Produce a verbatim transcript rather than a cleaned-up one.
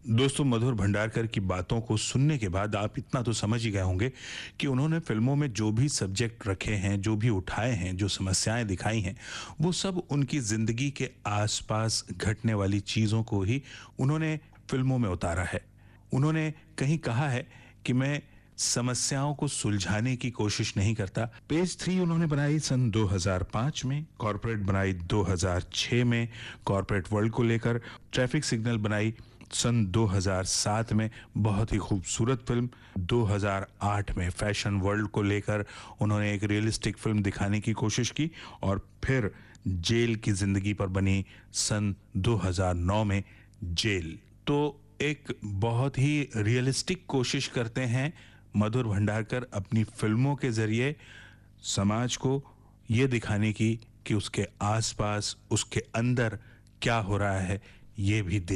दोस्तों, मधुर भंडारकर की बातों को सुनने के बाद आप इतना तो समझ ही गए होंगे कि उन्होंने फिल्मों में जो भी सब्जेक्ट रखे हैं, जो भी उठाए हैं, जो समस्याएं दिखाई हैं, वो सब उनकी ज़िंदगी के आसपास घटने वाली चीज़ों को ही उन्होंने फिल्मों में उतारा है। उन्होंने कहीं कहा है कि मैं समस्याओं को सुलझाने की कोशिश नहीं करता। पेज थ्री उन्होंने बनाई सन दो हज़ार पाँच में, कॉर्पोरेट बनाई दो हज़ार छह में कॉर्पोरेट वर्ल्ड को लेकर, ट्रैफिक सिग्नल बनाई सन दो हज़ार सात में, बहुत ही खूबसूरत फिल्म। दो हज़ार आठ में फैशन वर्ल्ड को लेकर उन्होंने एक रियलिस्टिक फिल्म दिखाने की कोशिश की, और फिर जेल की जिंदगी पर बनी सन दो हज़ार नौ में जेल। तो एक बहुत ही रियलिस्टिक कोशिश करते हैं मधुर भंडारकर अपनी फिल्मों के जरिए समाज को ये दिखाने की कि उसके आसपास, उसके अंदर क्या हो रहा है, ये भी देख